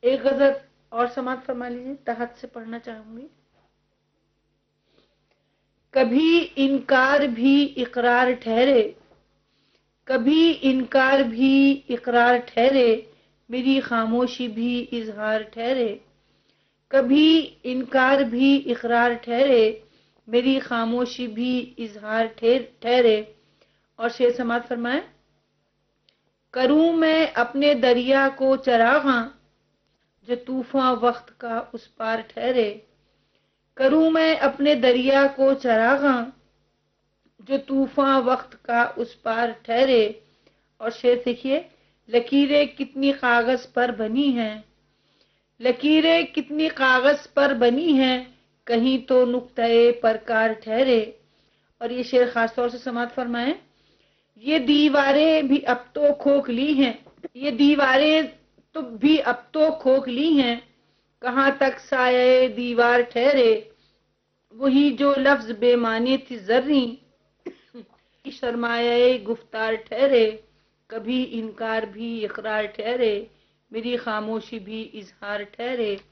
ایک غزل اور سماعت فرما لیجیے، تحت سے پڑھنا چاہوں گی۔ کبھی انکار بھی اقرار ٹھہرے، کبھی انکار بھی اقرار ٹھہرے، میری خاموشی بھی اظہار ٹھہرے، کبھی انکار بھی اقرار ٹھہرے، میری خاموشی بھی اظہار ٹھہرے۔ اور شعر سماعت فرمائیں۔ کروں میں اپنے دریا کو چراغاں، جو طوفاں وقت کا اس پار ٹھہرے، کروں میں اپنے دریا کو چراغاں، جو طوفاں وقت کا اس پار ٹھہرے۔ اور شعر دیکھیے، لکیریں کتنی کاغذ پر بنی ہیں، لکیریں کتنی کاغذ پر بنی ہیں، کہیں تو نقطۂ پرکار ٹھہرے۔ اور یہ شعر خاص طور سے سماعت فرمائیں۔ یہ دیواریں بھی اب تو کھوکھلی ہیں، یہ دیواریں تو بھی اب تو کھوکھلی ہیں، کہاں تک سایہ دیوار ٹھہرے، وہی جو لفظ بے معنی تھی زریں، سرمایہ گفتار ٹھہرے، کبھی انکار بھی اقرار ٹھہرے، میری خاموشی بھی اظہار ٹھہرے۔